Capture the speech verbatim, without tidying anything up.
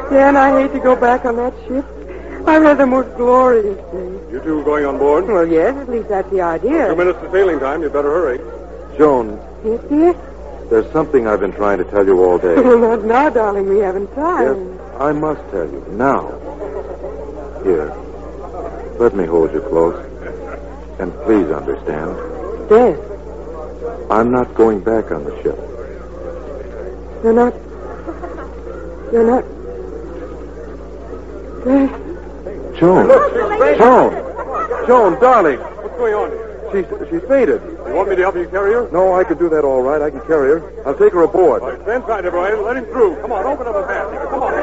Dan, I hate to go back on that ship. I've had the most glorious day. You two going on board? Well, yes, at least that's the idea. Two minutes to sailing time. You'd better hurry. Joan, Yes, dear? there's something I've been trying to tell you all day. Well, not now, darling. We haven't time. Yes, I must tell you. Now. Here. Let me hold you close. And please understand. Yes. I'm not going back on the ship. You're not... You're not... Yes. Joan. Joan. Joan, darling. What's going on here? She's, she's fainted. You want me to help you carry her? No, I can do that all right. I can carry her. I'll take her aboard. All right, stand tight, everyone. Let him through. Come on, open up a hatch. Come on.